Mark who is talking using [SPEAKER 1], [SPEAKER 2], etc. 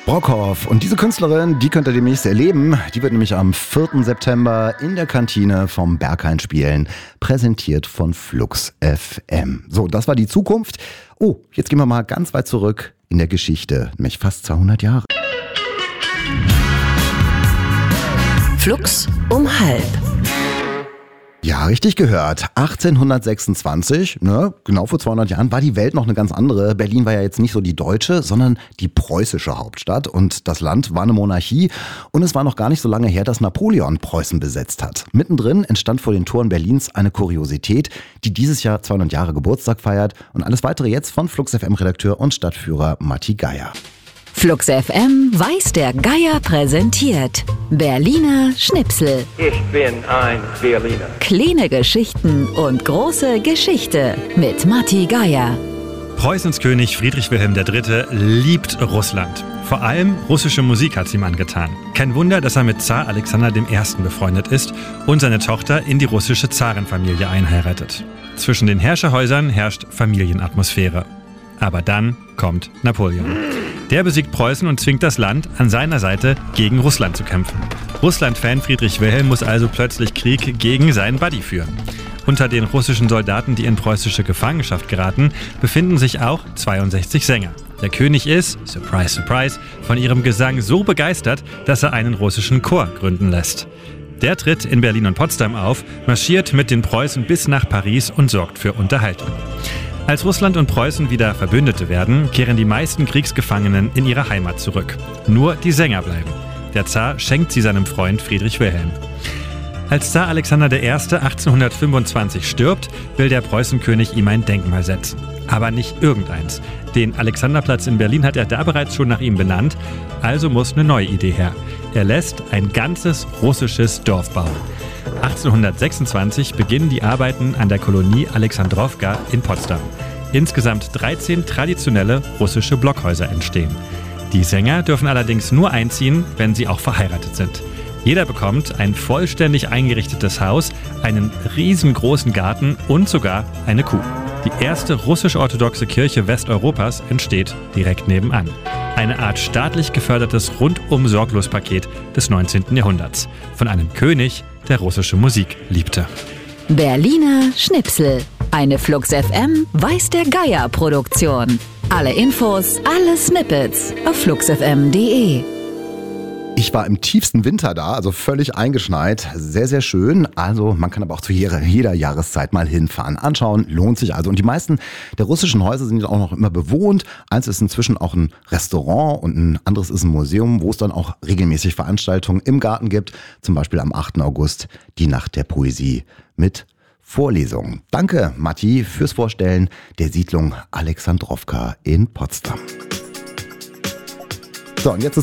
[SPEAKER 1] Brockhoff. Und diese Künstlerin, die könnt ihr demnächst erleben. Die wird nämlich am 4. September in der Kantine vom Berghain spielen. Präsentiert von Flux FM. So, das war die Zukunft. Oh, jetzt gehen wir mal ganz weit zurück in der Geschichte. Nämlich fast 200 Jahre.
[SPEAKER 2] Flux um halb.
[SPEAKER 1] Ja, richtig gehört. 1826, genau vor 200 Jahren, war die Welt noch eine ganz andere. Berlin war ja jetzt nicht so die deutsche, sondern die preußische Hauptstadt. Und das Land war eine Monarchie. Und es war noch gar nicht so lange her, dass Napoleon Preußen besetzt hat. Mittendrin entstand vor den Toren Berlins eine Kuriosität, die dieses Jahr 200 Jahre Geburtstag feiert. Und alles weitere jetzt von Flux FM-Redakteur und Stadtführer Matti Geier.
[SPEAKER 2] Flux FM weiß der Geier präsentiert. Berliner Schnipsel.
[SPEAKER 3] Ich bin ein Berliner.
[SPEAKER 2] Kleine Geschichten und große Geschichte mit Matti Geier.
[SPEAKER 4] Preußens König Friedrich Wilhelm III. Liebt Russland. Vor allem russische Musik hat es ihm angetan. Kein Wunder, dass er mit Zar Alexander I. befreundet ist und seine Tochter in die russische Zarenfamilie einheiratet. Zwischen den Herrscherhäusern herrscht Familienatmosphäre. Aber dann kommt Napoleon. Der besiegt Preußen und zwingt das Land, an seiner Seite gegen Russland zu kämpfen. Russland-Fan Friedrich Wilhelm muss also plötzlich Krieg gegen seinen Buddy führen. Unter den russischen Soldaten, die in preußische Gefangenschaft geraten, befinden sich auch 62 Sänger. Der König ist, surprise, surprise, von ihrem Gesang so begeistert, dass er einen russischen Chor gründen lässt. Der tritt in Berlin und Potsdam auf, marschiert mit den Preußen bis nach Paris und sorgt für Unterhaltung. Als Russland und Preußen wieder Verbündete werden, kehren die meisten Kriegsgefangenen in ihre Heimat zurück. Nur die Sänger bleiben. Der Zar schenkt sie seinem Freund Friedrich Wilhelm. Als Zar Alexander I. 1825 stirbt, will der Preußenkönig ihm ein Denkmal setzen. Aber nicht irgendeins. Den Alexanderplatz in Berlin hat er da bereits schon nach ihm benannt, also muss eine neue Idee her. Er lässt ein ganzes russisches Dorf bauen. 1826 beginnen die Arbeiten an der Kolonie Alexandrowka in Potsdam. Insgesamt 13 traditionelle russische Blockhäuser entstehen. Die Sänger dürfen allerdings nur einziehen, wenn sie auch verheiratet sind. Jeder bekommt ein vollständig eingerichtetes Haus, einen riesengroßen Garten und sogar eine Kuh. Die erste russisch-orthodoxe Kirche Westeuropas entsteht direkt nebenan. Eine Art staatlich gefördertes Rundum-Sorglos-Paket des 19. Jahrhunderts. Von einem König, der russische Musik liebte.
[SPEAKER 2] Berliner Schnipsel. Eine Flux FM weiß der Geier Produktion. Alle Infos, alle Snippets auf fluxfm.de.
[SPEAKER 1] Ich war im tiefsten Winter da, also völlig eingeschneit. Sehr, sehr schön. Also man kann aber auch zu jeder Jahreszeit mal hinfahren. Anschauen lohnt sich also. Und die meisten der russischen Häuser sind auch noch immer bewohnt. Eins ist inzwischen auch ein Restaurant und ein anderes ist ein Museum, wo es dann auch regelmäßig Veranstaltungen im Garten gibt. Zum Beispiel am 8. August die Nacht der Poesie mit Vorlesungen. Danke, Matti, fürs Vorstellen der Siedlung Alexandrowka in Potsdam. So, und jetzt ist